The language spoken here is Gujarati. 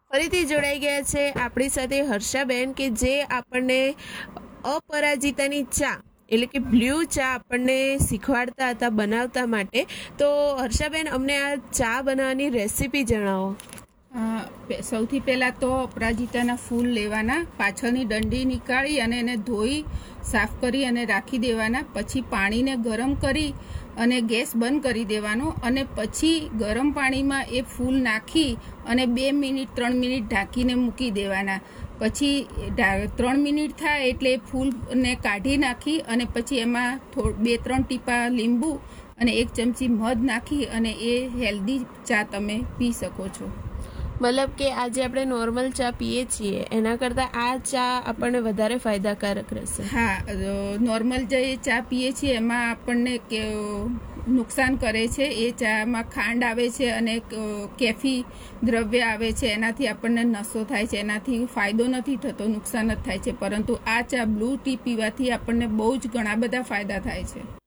ફરીથી જોડાઈ ગયા છે આપણી સાથે હર્ષાબેન કે જે આપણને અપરાજિતાની ચા એટલે કે બ્લુ ચા આપણને શીખવાડતા હતા બનાવતા માટે. તો હર્ષાબેન અમને આ ચા બનાવવાની રેસીપી જણાવો. સૌથી પહેલાં તો અપરાજિતાના ફૂલ લેવાના, પાછળની ડંડી નીકાળી અને એને ધોઈ સાફ કરી અને રાખી દેવાના. પછી પાણીને ગરમ કરી અને ગેસ બંધ કરી દેવાનો અને પછી ગરમ પાણીમાં એ ફૂલ નાખી અને 2 મિનિટ 3 મિનિટ ઢાંકીને મૂકી દેવાના. પછી 3 મિનિટ થાય એટલે ફૂલને કાઢી નાખી અને પછી એમાં 2-3 ટીપા લીંબુ અને 1 ચમચી મધ નાખી અને એ હેલ્ધી ચા તમે પી શકો છો. મતલબ કે આજે આપણે નોર્મલ ચા પીએ છીએ એના કરતાં આ ચા આપણને વધારે ફાયદાકારક રહેશે. હા, નોર્મલ જે ચા પીએ છીએ એમાં આપણને નુકસાન કરે છે. એ ચામાં ખાંડ આવે છે અને કેફી દ્રવ્ય આવે છે, એનાથી આપણને નશો થાય છે, એનાથી ફાયદો નથી થતો, નુકસાન જ થાય છે. પરંતુ આ ચા બ્લુ ટી પીવાથી આપણને બહુ જ ઘણા બધા ફાયદા થાય છે.